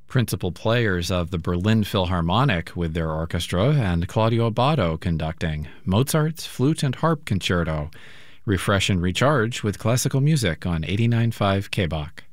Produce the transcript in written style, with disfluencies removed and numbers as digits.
Principal players of the Berlin Philharmonic with their orchestra and Claudio Abbado conducting Mozart's Flute and Harp Concerto. Refresh and recharge with classical music on 89.5 KBach.